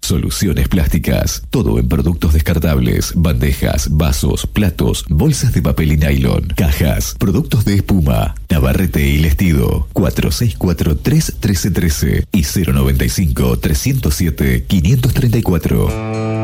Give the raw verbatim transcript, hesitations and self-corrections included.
Soluciones Plásticas. Todo en productos descartables, bandejas, vasos, platos, bolsas de papel y nylon, cajas, productos de espuma. Navarrete y Lestido. cuatro seis cuatro, tres uno tres uno tres y cero noventa y cinco, trescientos siete, quinientos treinta y cuatro.